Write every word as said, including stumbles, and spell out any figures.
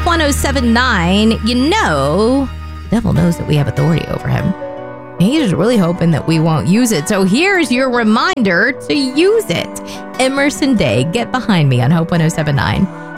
one oh seven point nine, you know, the devil knows that we have authority over him. He's just really hoping that we won't use it. So here's your reminder to use it. Emerson Day, Get Behind Me on Hope one oh seven point nine.